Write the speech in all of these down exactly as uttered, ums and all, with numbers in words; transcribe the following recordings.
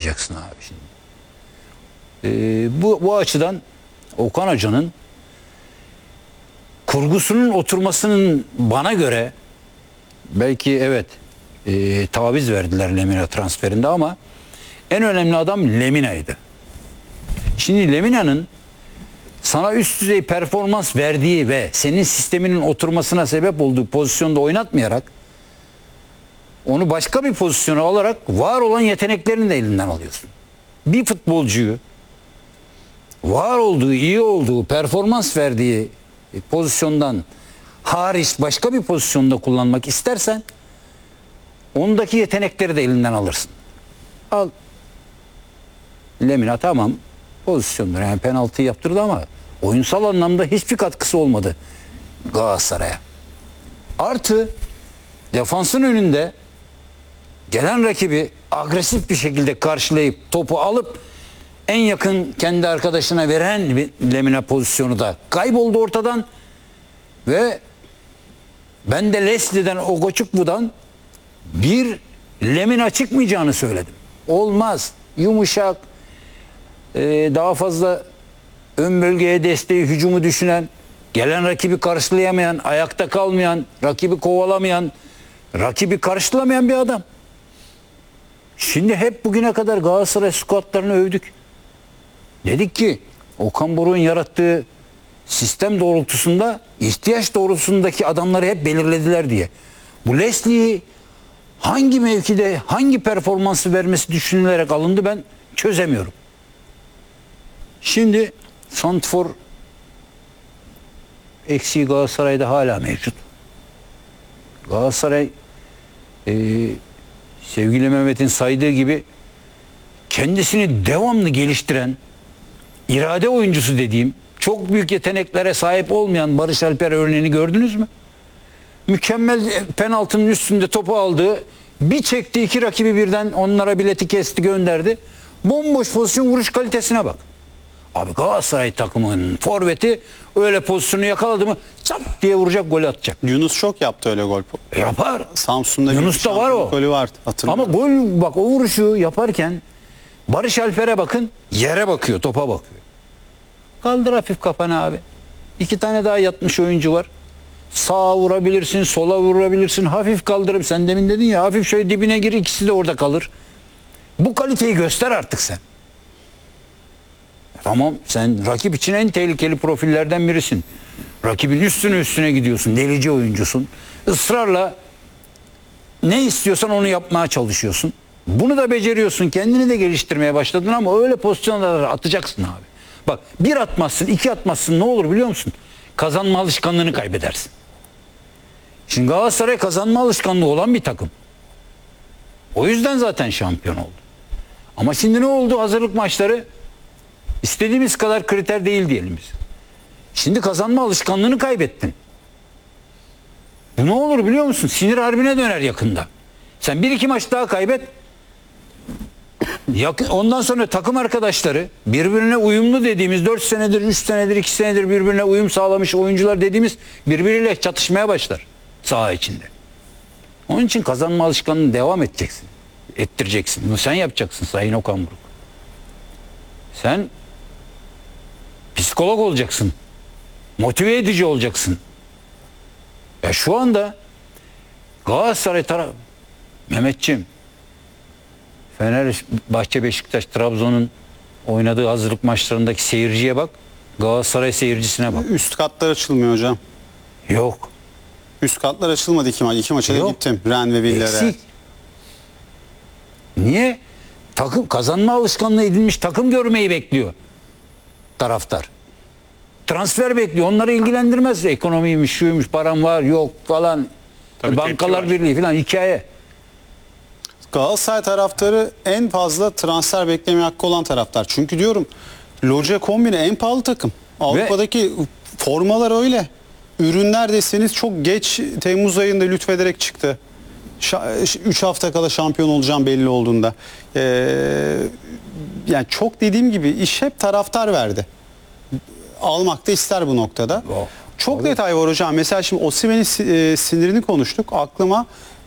yapacaksın abi şimdi. Ee, bu, bu açıdan Okan Hoca'nın kurgusunun oturmasının bana göre belki evet e, taviz verdiler Lemina transferinde ama en önemli adam Lemina'ydı. Şimdi Lemina'nın sana üst düzey performans verdiği ve senin sisteminin oturmasına sebep olduğu pozisyonda oynatmayarak onu başka bir pozisyona alarak var olan yeteneklerini de elinden alıyorsun. Bir futbolcuyu var olduğu, iyi olduğu, performans verdiği pozisyondan hariç başka bir pozisyonda kullanmak istersen ondaki yetenekleri de elinden alırsın. Al. Lemina tamam pozisyondur. Yani penaltı yaptırdı ama oyunsal anlamda hiçbir katkısı olmadı Galatasaray'a. Artı defansın önünde gelen rakibi agresif bir şekilde karşılayıp topu alıp en yakın kendi arkadaşına veren bir Lemina pozisyonu da kayboldu ortadan ve ben de Leslie'den Ogoçukbu'dan bir Lemina çıkmayacağını söyledim. Olmaz. Yumuşak, e, daha fazla ön bölgeye desteği, hücumu düşünen, gelen rakibi karşılayamayan, ayakta kalmayan, rakibi kovalayan, rakibi karşılamayan bir adam. Şimdi hep bugüne kadar Galatasaray squadlarını övdük. Dedik ki Okan Buruk'un yarattığı sistem doğrultusunda ihtiyaç doğrultusundaki adamları hep belirlediler diye. Bu Leslie'yi hangi mevkide hangi performansı vermesi düşünülerek alındı ben çözemiyorum. Şimdi santrfor eksiği Galatasaray'da hala mevcut. Galatasaray e, sevgili Mehmet'in saydığı gibi kendisini devamlı geliştiren irade oyuncusu dediğim çok büyük yeteneklere sahip olmayan Barış Alper örneğini gördünüz mü? Mükemmel penaltının üstünde topu aldı. Bir çekti, iki rakibi birden onlara bileti kesti, gönderdi. Bomboş pozisyon, vuruş kalitesine bak. Abi Galatasaray takımının forveti öyle pozisyonu yakaladı mı çap diye vuracak, gol atacak. Yunus çok yaptı öyle gol. Yapar. Samsun'da Yunus'ta var o. golü vardı. Ama gol bak o vuruşu yaparken Barış Alper'e bakın, yere bakıyor, topa bakıyor. Kaldır hafif kafanı abi. İki tane daha yatmış oyuncu var. Sağa vurabilirsin, sola vurabilirsin. Hafif kaldırıp sen demin dedin ya hafif şöyle dibine gir, ikisi de orada kalır. Bu kaliteyi göster artık sen. Tamam sen rakip için en tehlikeli profillerden birisin. Rakibin üstüne üstüne gidiyorsun. Delici oyuncusun. Israrla ne istiyorsan onu yapmaya çalışıyorsun. Bunu da beceriyorsun. Kendini de geliştirmeye başladın ama öyle pozisyonlara atacaksın abi. Bak bir atmazsın, iki atmazsın ne olur biliyor musun? Kazanma alışkanlığını kaybedersin. Şimdi Galatasaray kazanma alışkanlığı olan bir takım. O yüzden zaten şampiyon oldu. Ama şimdi ne oldu? Hazırlık maçları istediğimiz kadar kriter değil diyelim biz. Şimdi kazanma alışkanlığını kaybettin. Bu ne olur biliyor musun? Sinir harbine döner yakında. Sen bir iki maç daha kaybet. Ondan sonra takım arkadaşları birbirine uyumlu dediğimiz dört senedir, üç senedir, iki senedir birbirine uyum sağlamış oyuncular dediğimiz birbiriyle çatışmaya başlar saha içinde. Onun için kazanma alışkanlığını devam edeceksin. Ettireceksin. Bunu sen yapacaksın Sayın Okan Buruk. Sen psikolog olacaksın. Motive edici olacaksın. Ya şu anda Galatasaray tarafı Mehmetciğim Fenerbahçe, Beşiktaş, Trabzon'un oynadığı hazırlık maçlarındaki seyirciye bak. Galatasaray seyircisine bak. Üst katlar açılmıyor hocam. Yok. Üst katlar açılmadı iki maç. İki maça da gittim. Ren ve Villarreal. Eksik. Niye? Takım kazanma alışkanlığı edilmiş takım görmeyi bekliyor taraftar. Transfer bekliyor. Onları ilgilendirmez. Ekonomiymiş, şuymuş, param var, yok falan. Tabii Bankalar Birliği falan hikaye. Galatasaray taraftarı en fazla transfer bekleme hakkı olan taraftar. Çünkü diyorum loca kombine en pahalı takım. Avrupa'daki Ve... formalar öyle. Ürünler deseniz çok geç Temmuz ayında lütfederek çıktı. üç hafta kala şampiyon olacağım belli olduğunda. Ee, yani çok dediğim gibi iş hep taraftar verdi. Almak da ister bu noktada. Oh, çok olur. Detay var hocam. Mesela şimdi Osimhen'in e, sinirini konuştuk. Aklıma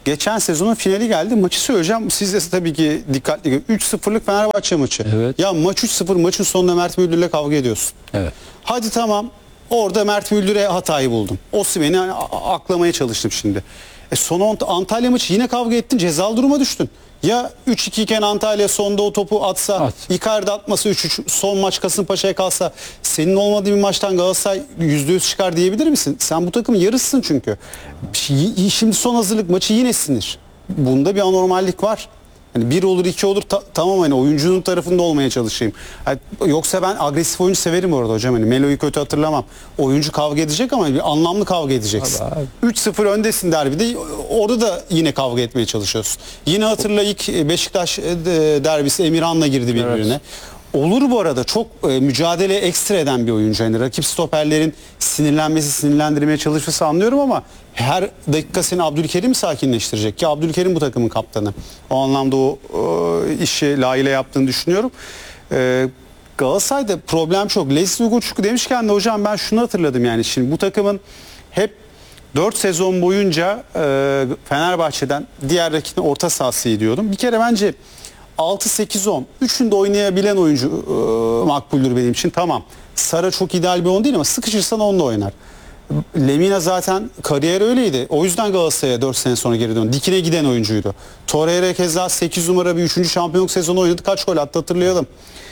Geçen sezonun finali geldi. Maçı söyleyeceğim. Siz de tabii ki dikkatli görün. üç sıfırlık Fenerbahçe maçı. Evet. Ya maç üç sıfır, maçın sonunda Mert Müldür'le kavga ediyorsun. Evet. Hadi tamam. Orada Mert Müldür'e hatayı buldum. Osimhen'i hani a- aklamaya çalıştım şimdi. E son on- Antalya maçı yine kavga ettin. Cezalı duruma düştün. Ya üç iki iken Antalya sonda o topu atsa, At. Icardi atması üç üç, son maç Kasımpaşa'ya kalsa, senin olmadığı bir maçtan Galatasaray yüzde yüz çıkar diyebilir misin? Sen bu takımın yarısısın çünkü. Şi- Şimdi son hazırlık maçı yine sinir. Bunda bir anormallik var. Hani bir olur iki olur ta- tamam hani oyuncunun tarafında olmaya çalışayım. Hani yoksa ben agresif oyuncu severim orada hocam. Hani Melo'yu kötü hatırlamam. Oyuncu kavga edecek ama bir anlamlı kavga edeceksin. Abi, abi. üç sıfır öndesin derbide, orada da yine kavga etmeye çalışıyorsun. Yine hatırla ilk Beşiktaş e, derbisi Emirhan'la girdi birbirine. Evet. Olur bu arada, çok e, mücadele ekstra eden bir oyuncu. Yani rakip stoperlerin sinirlenmesi, sinirlendirmeye çalışması anlıyorum ama her dakika seni Abdülkerim sakinleştirecek ki Abdülkerim bu takımın kaptanı. O anlamda o, o işi layığıyla yaptığını düşünüyorum. E, Galatasaray'da problem çok. Leslie Ugochukwu demişken de hocam ben şunu hatırladım, yani şimdi bu takımın hep dört sezon boyunca e, Fenerbahçe'den diğer rakibine orta sahası diyordum. Bir kere bence altı sekiz on üçünde oynayabilen oyuncu e, makbuldür benim için. Tamam. Sara çok ideal bir on değil ama sıkışırsan onunla oynar. Lemina zaten kariyer öyleydi. O yüzden Galatasaray'a dört sene sonra geri döndü. Dikine giden oyuncuydu. Torreira keza sekiz numara bir üçüncü şampiyonluk sezonu oynadı. Kaç gol attı hatırlayalım.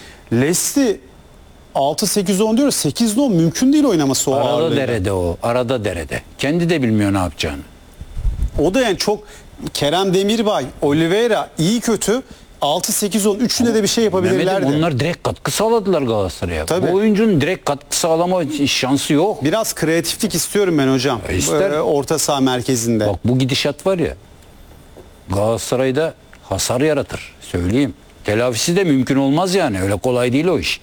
Leslie altı sekiz on diyoruz. sekiz on mümkün değil oynaması o Arada ağırlığıyla. derede o. Arada derede. Kendi de bilmiyor ne yapacağını. O da yani çok Kerem Demirbay, Oliveira iyi kötü altı sekiz on üçünde de bir şey yapabilirlerdi. Mehmet'im onlar direkt katkı sağladılar Galatasaray'a. Tabii. Bu oyuncunun direkt katkı sağlama şansı yok. Biraz kreatiflik istiyorum ben hocam. E, ister. Ee, orta saha merkezinde. Bak bu gidişat var ya, Galatasaray'da hasar yaratır. Söyleyeyim. Telafisi de mümkün olmaz yani. Öyle kolay değil o iş.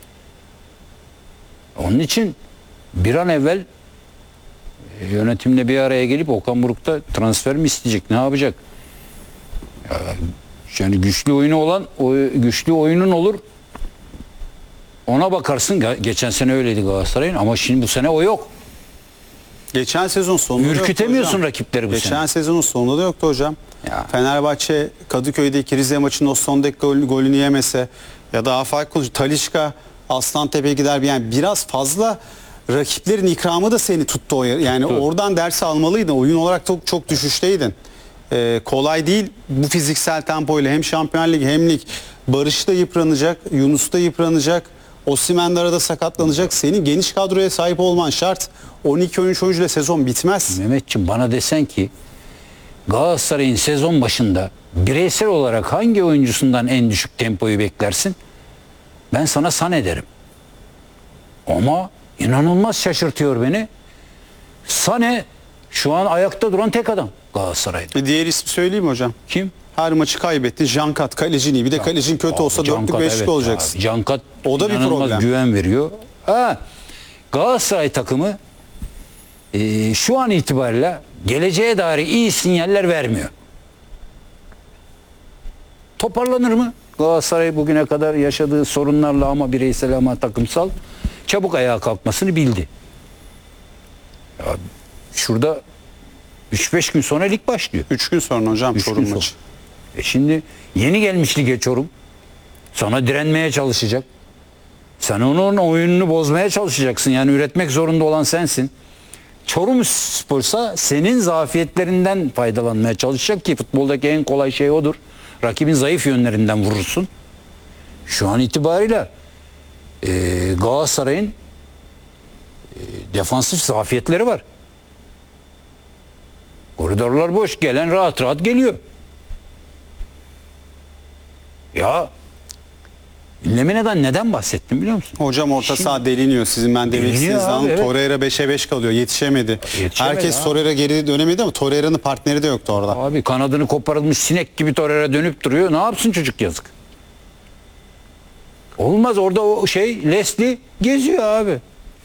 Onun için bir an evvel e, yönetimle bir araya gelip Okan Buruk'ta transfer mi isteyecek? Ne yapacak? Ya, yani güçlü oyunu olan o güçlü oyunun olur. Ona bakarsın. Ge- Geçen sene öyleydi Galatasaray'ın ama şimdi bu sene o yok. Geçen sezon sonunda da yoktu Ürkütemiyorsun hocam. rakipleri bu Geçen sene. sezonun sonunda da yoktu hocam. Ya. Fenerbahçe Kadıköy'deki Rize maçının o son dakika gol- golünü yemese ya da afak konusu Talisca Aslantepe'ye gider bir, yani biraz fazla rakiplerin ikramı da seni tuttu o yer. Yani Tuttu. oradan ders almalıydın. Oyun olarak çok çok düşüşteydin. Ee, kolay değil bu fiziksel tempoyla hem Şampiyonlar Ligi hem lig. Barış da yıpranacak, Yunus da yıpranacak. Osimhen de arada sakatlanacak. Senin geniş kadroya sahip olman şart. on iki on üç oyuncuyla sezon bitmez. Mehmetciğim bana desen ki Galatasaray'ın sezon başında bireysel olarak hangi oyuncusundan en düşük tempoyu beklersin? Ben sana Sané derim. Ama inanılmaz şaşırtıyor beni. Sané şu an ayakta duran tek adam Galatasaray'da. Bir diğer ismi söyleyeyim mi hocam? Kim? Her maçı kaybetti. Jankat kalecin iyi. Bir de kalecin kötü olsa Abi, dörtlük Cankat, beşlik evet olacaksın. abi. Cankat O da bir inanılmaz problem. güven veriyor. Ha, Galatasaray takımı e, şu an itibariyle geleceğe dair iyi sinyaller vermiyor. Toparlanır mı? Galatasaray bugüne kadar yaşadığı sorunlarla ama bireysel ama takımsal çabuk ayağa kalkmasını bildi. Ya, şurada üç beş gün sonra lig başlıyor. üç gün sonra hocam Üç gün Çorum sonra. maçı. E şimdi yeni gelmiş lige Çorum. Sana direnmeye çalışacak. Sen onun oyununu bozmaya çalışacaksın. Yani üretmek zorunda olan sensin. Çorum Spor'sa senin zafiyetlerinden faydalanmaya çalışacak ki futboldaki en kolay şey odur. Rakibin zayıf yönlerinden vurursun. Şu an itibariyle e, Galatasaray'ın e, defansif zafiyetleri var. Koridorlar boş. Gelen rahat rahat geliyor. Ya Lemina'dan neden bahsettim biliyor musun? Hocam orta Şimdi- saha deliniyor. Sizin ben demek Deliniyor istediğiniz abi, anlam. evet. Torreira beşe beş kalıyor. Yetişemedi. Yetişemedi Herkes abi. Torreira geri dönemedi ama Torreira'nın partneri de yoktu orada. Abi kanadını koparılmış sinek gibi Torreira dönüp duruyor. Ne yapsın çocuk yazık. Olmaz orada o şey Leslie geziyor abi.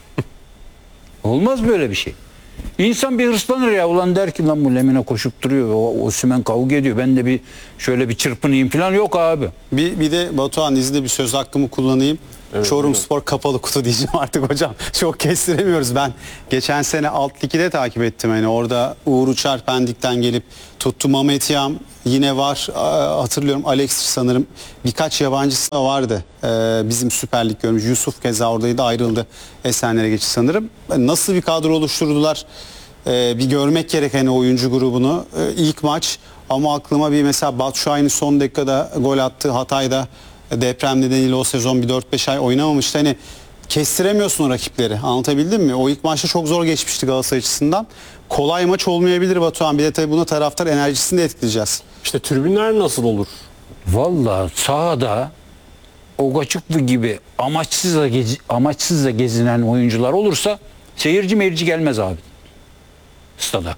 Olmaz böyle bir şey. İnsan bir hırslanır ya ulan der ki lan bu Lemina koşup duruyor. O Osimhen kavga ediyor. Ben de bir şöyle bir çırpınayım falan yok abi. Bir, bir de Batuhan izle bir söz hakkımı kullanayım. Evet, Çorumspor kapalı kutu diyeceğim artık hocam. Çok kestiremiyoruz. Ben geçen sene Alt Lig'i de takip ettim. Yani orada Uğur Uçar Pendik'ten gelip tuttu. Mehmet Yam yine var. Aa, hatırlıyorum Alexis sanırım. Birkaç yabancısı da vardı. Ee, bizim Süper Lig görmüş. Yusuf keza oradaydı, ayrıldı. Esenler'e geçti sanırım. Nasıl bir kadro oluşturdular? Ee, bir görmek gerek hani oyuncu grubunu. Ee, ilk maç ama aklıma bir mesela Batshuayi'nin son dakikada gol attığı Hatay'da deprem nedeniyle o sezon bir dört beş ay oynamamıştı. Hani kestiremiyorsun o rakipleri. Anlatabildim mi? O ilk maçta çok zor geçmişti Galatasaray açısından. Kolay maç olmayabilir Batuhan. Bir de tabii buna taraftar enerjisini de etkileyeceğiz. İşte tribünler nasıl olur? Vallahi sahada Ogaçıklı gibi amaçsız da, gezi, amaçsız da gezinen oyuncular olursa seyirci meyirci gelmez abi stada.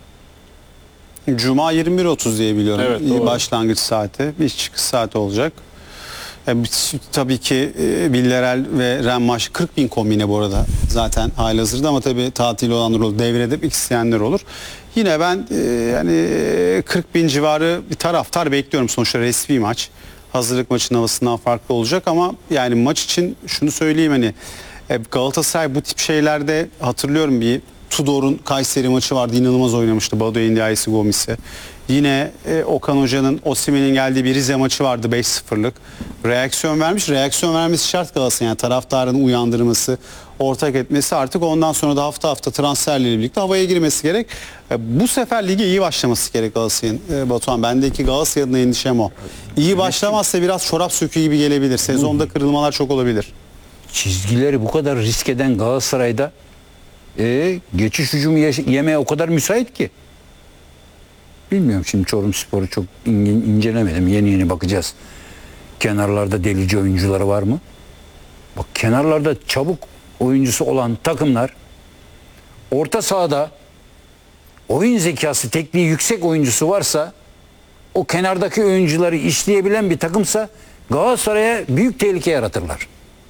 Cuma yirmi bir otuz diye biliyorum. Evet, doğru. Başlangıç saati. Bir çıkış saati olacak. E, tabii ki e, Villarreal ve Rennes maçı kırk bin kombine bu arada zaten halihazırda ama tabii tatil olanlar olur, devredip isteyenler olur. Yine ben e, yani e, kırk bin civarı bir taraftar bekliyorum, sonuçta resmi maç. Hazırlık maçının havasından farklı olacak ama yani maç için şunu söyleyeyim, hani e, Galatasaray bu tip şeylerde hatırlıyorum bir Tudor'un Kayseri maçı vardı, inanılmaz oynamıştı Badu Endiaye'si, Gomis'i. Yine e, Okan Hoca'nın Osimhen'in geldiği bir Rize maçı vardı beş sıfırlık. Reaksiyon vermiş. Reaksiyon vermesi şart Galatasaray'ın. Yani taraftarın uyandırması, ortak etmesi, artık ondan sonra da hafta hafta transferlerle birlikte havaya girmesi gerek. E, bu sefer lige iyi başlaması gerek Galatasaray'ın. E, Batuhan, bendeki Galatasaray adına endişem o. İyi başlamazsa biraz çorap söküğü gibi gelebilir. Sezonda kırılmalar çok olabilir. Çizgileri bu kadar risk eden Galatasaray'da e, geçiş hücumu ye- yemeye o kadar müsait ki. Bilmiyorum, şimdi Çorumspor'u çok in- incelemedim. Yeni yeni bakacağız. Kenarlarda delici oyuncuları var mı? Bak, kenarlarda çabuk oyuncusu olan takımlar, orta sahada oyun zekası, tekniği yüksek oyuncusu varsa, o kenardaki oyuncuları işleyebilen bir takımsa Galatasaray'a büyük tehlike yaratırlar.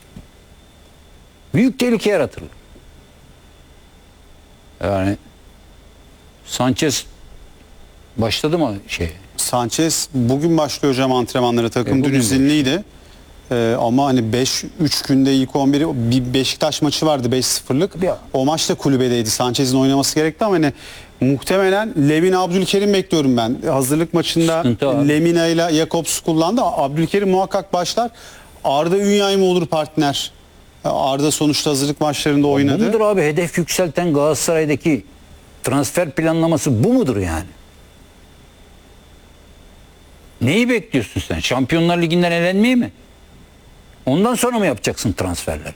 Büyük tehlike yaratırlar. Yani Sanchez başladı mı şey? Sanchez bugün başlıyor hocam antrenmanlara. Takım E, dün bugün izinliydi. Ee, ama hani beş üç günde ilk on biri, bir Beşiktaş maçı vardı beş sıfırlık. Ya. O maçta kulübedeydi. Sanchez'in oynaması gerekti ama hani muhtemelen Lemina Abdülkerim bekliyorum ben. Hazırlık maçında Sıkıntı abi. Lemina ile Jakobs kullandı. Abdülkerim muhakkak başlar. Arda Ünyay mı olur partner? Arda sonuçta hazırlık maçlarında Bu oynadı. mudur abi hedef yükselten Galatasaray'daki transfer planlaması, bu mudur yani? Neyi bekliyorsun sen? Şampiyonlar Ligi'nden elenmeyi mi? Ondan sonra mı yapacaksın transferleri?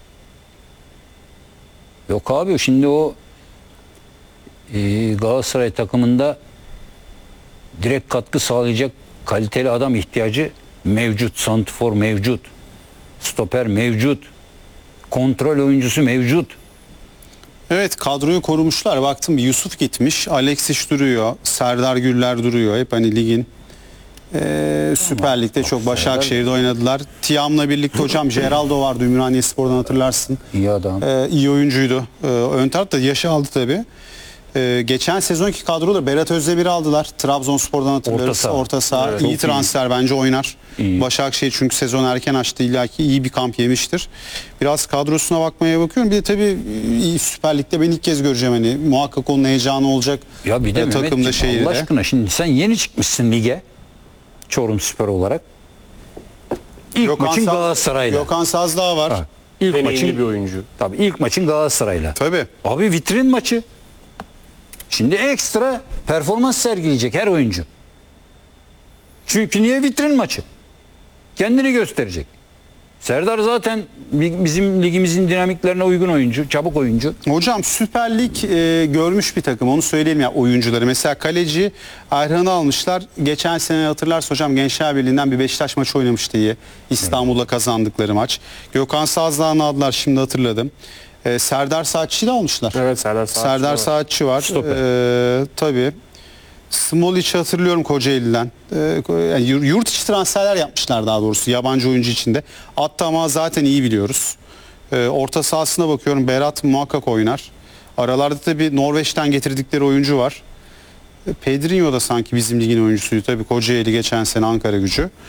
Yok abi, şimdi o e, Galatasaray takımında direkt katkı sağlayacak kaliteli adam ihtiyacı mevcut. Santrfor mevcut. Stoper mevcut. Kontrol oyuncusu mevcut. Evet, kadroyu korumuşlar. Baktım bir Yusuf gitmiş. Alexis duruyor. Serdar Güller duruyor. Hep hani ligin e, Süper Lig'de çok, Başakşehir'de oynadılar. Tiam'la birlikte hocam Geraldo vardı. Ümraniyespor'dan hatırlarsın. İyi adam. E, iyi oyuncuydu. E, ön tarafta yaşı aldı tabii. E, geçen sezonki kadroda Berat Özdemir'i aldılar. Trabzonspor'dan hatırlarız. Orta saha. Orta saha. Evet, iyi çok transfer, bence oynar. İyi. Başakşehir çünkü sezon erken açtı, illaki iyi bir kamp yemiştir. Biraz kadrosuna bakmaya bakıyorum. Bir de tabii iyi Süper Lig'de ben ilk kez göreceğim, hani muhakkak onun heyecanı olacak. Ya bir de E, takımda, Mehmetciğim, şehirde. Allah aşkına, şimdi sen yeni çıkmışsın lige, Çorumspor olarak. İlk Gökhan maçın Saz- Galatasaray'la. Gökhan Sazdağ var. Ha, İlk Deneyimli maçın bir oyuncu. Tabii ilk maçın Galatasaray'la. Tabii. Abi vitrin maçı. Şimdi ekstra performans sergileyecek her oyuncu. Çünkü niye vitrin maçı? Kendini gösterecek. Serdar zaten bi- bizim ligimizin dinamiklerine uygun oyuncu, çabuk oyuncu. Hocam Süper Lig e, görmüş bir takım, onu söyleyelim ya, oyuncuları. Mesela kaleci Erhan'ı almışlar. Geçen sene hatırlarsa hocam Gençler Birliği'nden bir Beşiktaş maçı oynamıştı iyi. İstanbul'da kazandıkları maç. Gökhan Sazdağ'ını aldılar, şimdi hatırladım. E, Serdar Saatçı'yı da almışlar. Evet, Serdar Saatçı Serdar var. Saatçı var. Stoper. E, tabii. Smolic'i hatırlıyorum Kocaeli'den. Ee, yani yur- yurt içi transferler yapmışlar daha doğrusu, yabancı oyuncu içinde. Attama zaten iyi biliyoruz. Ee, orta sahasına bakıyorum, Berat muhakkak oynar. Aralarda tabii Norveç'ten getirdikleri oyuncu var. Ee, Pedrinho da sanki bizim ligin oyuncusuydu. Tabii Kocaeli geçen sene Ankara Gücü.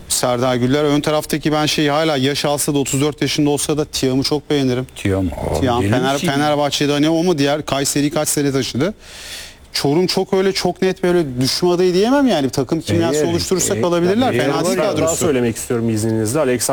Serdar Güller. Ön taraftaki ben şeyi hala yaş alsa da otuz dört yaşında olsa da Tiam'ı çok beğenirim. Tiam. Tiam Fener, Fenerbahçe'de hani o mu diğer Kayseri'yi kaç sene taşıdı. Çorum çok öyle çok net böyle düşme adayı diyemem yani. Bir takım kimyası Eğer- oluşturursak eğer- alabilirler. tabii, eğer Fena var değil ya, Daha kadrosu. söylemek istiyorum izninizle. Alexander